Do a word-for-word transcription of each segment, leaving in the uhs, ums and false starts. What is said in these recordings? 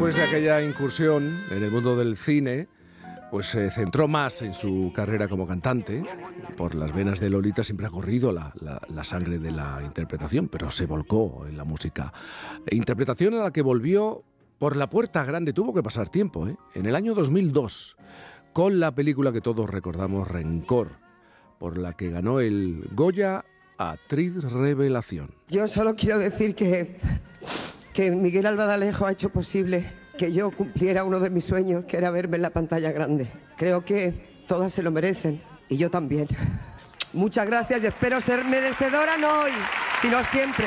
después de aquella incursión en el mundo del cine, pues se centró más en su carrera como cantante. Por las venas de Lolita siempre ha corrido la, la, la sangre de la interpretación, pero se volcó en la música. Interpretación a la que volvió por la puerta grande. Tuvo que pasar tiempo, ¿eh? En el año dos mil dos, con la película que todos recordamos, Rencor, por la que ganó el Goya Actriz Revelación. Yo solo quiero decir que, que Miguel Albadalejo ha hecho posible que yo cumpliera uno de mis sueños, que era verme en la pantalla grande. Creo que todas se lo merecen, y yo también. Muchas gracias y espero ser merecedora no hoy, sino siempre.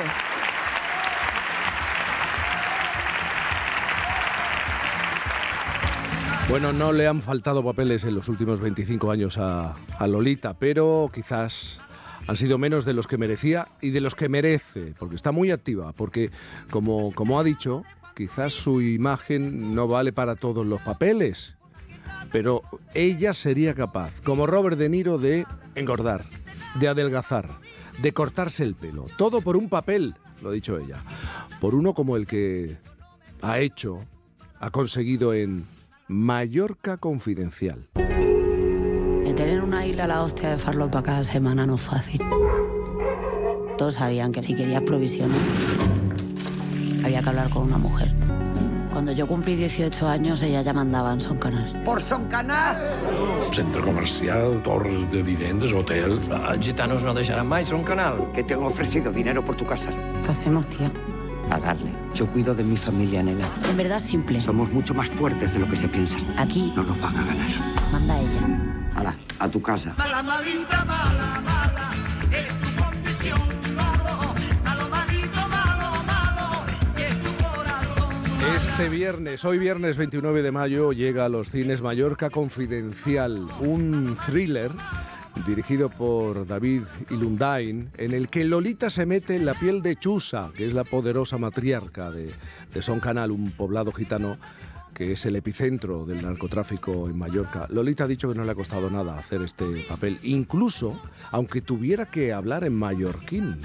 Bueno, no le han faltado papeles en los últimos veinticinco años a, a Lolita, pero quizás han sido menos de los que merecía y de los que merece, porque está muy activa, porque como, como ha dicho, quizás su imagen no vale para todos los papeles, pero ella sería capaz, como Robert De Niro, de engordar, de adelgazar, de cortarse el pelo, todo por un papel, lo ha dicho ella, por uno como el que ha hecho, ha conseguido en Mallorca Confidencial. Meter en una isla la hostia de farlopa cada semana no es fácil. Todos sabían que si querías provisiones había que hablar con una mujer. Cuando yo cumplí dieciocho años, ella ya mandaba en Son Canal. ¡Por Son Canal! Centre comercial, torres de viviendas, hotel... Els gitanos no deixaran mai Son Canal. Que te han ofrecido dinero por tu casa. ¿Qué hacemos, tía? Pagarle. Yo cuido de mi familia, nena. En verdad es simple. Somos mucho más fuertes de lo que se piensa. Aquí No nos van a ganar. manda ella. Hala, a tu casa. Mala, malita, mala, mala, es tu condición, malo, malo, malito, malo, malo, es tu corazón. Este viernes, hoy viernes veintinueve de mayo, llega a los cines Mallorca Confidencial, un thriller dirigido por David Ilundain, en el que Lolita se mete en la piel de Chusa, que es la poderosa matriarca de, de Son Canal, un poblado gitano que es el epicentro del narcotráfico en Mallorca. Lolita ha dicho que no le ha costado nada hacer este papel, incluso aunque tuviera que hablar en mallorquín.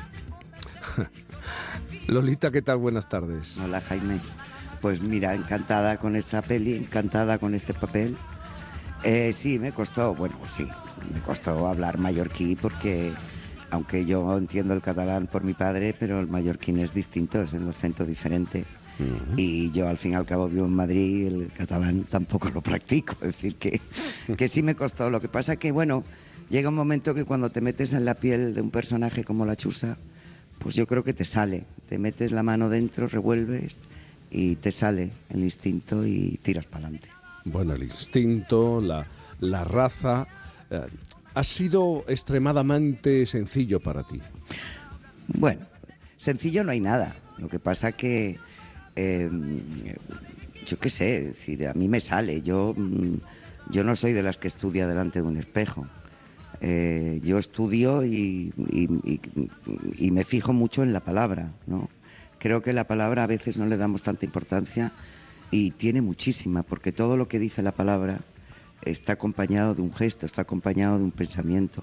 Lolita, ¿qué tal? Buenas tardes. Hola, Jaime. Pues mira, encantada con esta peli, encantada con este papel. Eh, sí, me costó, bueno, sí, me costó hablar mallorquí porque, aunque yo entiendo el catalán por mi padre, pero el mallorquín es distinto, es el acento diferente. Uh-huh. Y yo al fin y al cabo vivo en Madrid, el catalán tampoco lo practico, es decir, que, que sí me costó. Lo que pasa que, bueno, llega un momento que cuando te metes en la piel de un personaje como la Chusa, pues yo creo que te sale, te metes la mano dentro, revuelves y te sale el instinto y tiras para adelante. Bueno, el instinto, la, la raza, eh, ha sido extremadamente sencillo para ti. Bueno, sencillo no hay nada, lo que pasa que Eh, yo qué sé, es decir, a mí me sale, yo, yo no soy de las que estudia delante de un espejo, eh, yo estudio y, y, y, y me fijo mucho en la palabra, ¿no? Creo que la palabra a veces no le damos tanta importancia y tiene muchísima, porque todo lo que dice la palabra está acompañado de un gesto, está acompañado de un pensamiento.